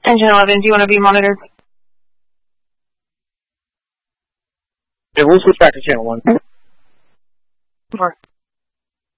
Engine 11, do you want to be monitored? Yeah, we'll switch back to channel 1. 4.